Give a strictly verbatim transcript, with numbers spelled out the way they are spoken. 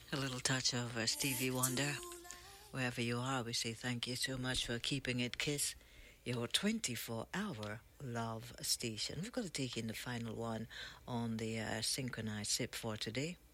A little touch of uh, Stevie Wonder. Wherever you are, we say thank you so much for keeping it Kiss, your twenty-four hour love station. We've got to take in the final one on the uh, synchronized sip for today.